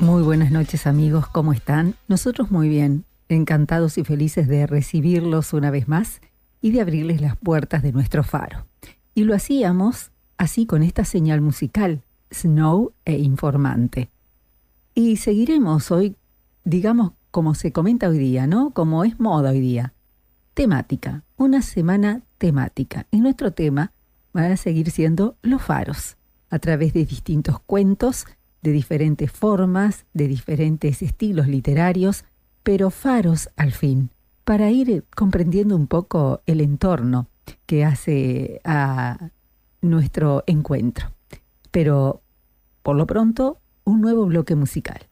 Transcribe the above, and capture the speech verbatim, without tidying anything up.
Muy buenas noches, amigos, ¿cómo están? Nosotros muy bien, encantados y felices de recibirlos una vez más y de abrirles las puertas de nuestro faro. Y lo hacíamos así con esta señal musical, Snow e Informante. Y seguiremos hoy, digamos, como se comenta hoy día, ¿no? Como es moda hoy día. Temática, una semana temática. Y nuestro tema va a seguir siendo los faros, a través de distintos cuentos, de diferentes formas, de diferentes estilos literarios, pero faros al fin, para ir comprendiendo un poco el entorno que hace a nuestro encuentro. Pero, por lo pronto, un nuevo bloque musical.